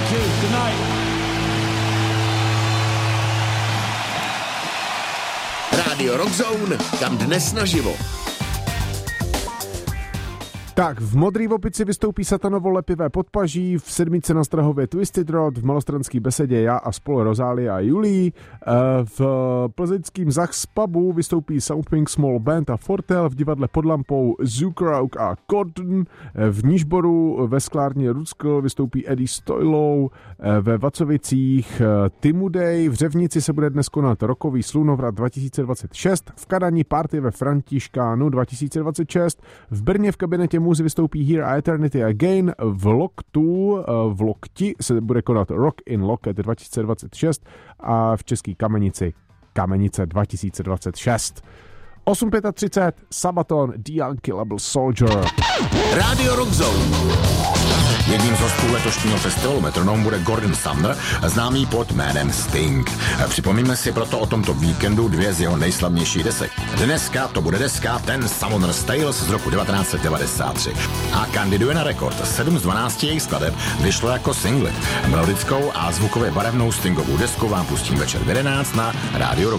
Thank you. Good night. Rádio Rock Zone, kam dnes naživo. Tak, v Modrý opici vystoupí Satanovo lepivé podpaží, v sedmice na Strahově Twisted Road, v Malostranský besedě já a spolu Rozália a Julii, v plzeňským Zachs pubu vystoupí Something Small Band a Fortel, v divadle pod lampou Zucrouk a Cotton, v Nížboru ve sklárně Ruckl vystoupí Eddie Stoilou, ve Vacovicích Timudej, v Řevnici se bude dnes konat Rokový slunovrat 2026, v Kadani party ve Františkánu 2026, v Brně v kabinetě Muzy vystoupí Here a Eternity Again, v Lokti se bude konat Rock in Locket 2026 a v České Kamenice 2026. 8:35 Sabaton, The Unkillable Soldier. Rádio Rock Zone. Jedním z hostů letošního festivalu Metronom bude Gordon Sumner, známý pod jménem Sting. Připomíme si proto o tomto víkendu dvě z jeho nejslavnějších desek. Dneska to bude deska Ten Summoner's Tales z roku 1993 a kandiduje na rekord. 7 z 12 jejich skladeb vyšlo jako singly. Melodickou a zvukově barevnou Stingovou desku vám pustím večer v 11 na Rádio Rock.